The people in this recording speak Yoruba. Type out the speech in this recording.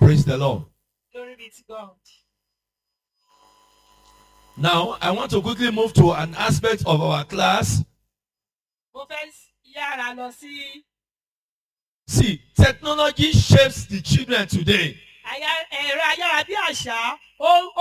Praise the Lord. Glory be to God. Now, I want to quickly move to an aspect of our class. Mo fẹ́ yára lọ sí See, technology shapes the children today. ẹ̀rọ ayárabíàṣá ó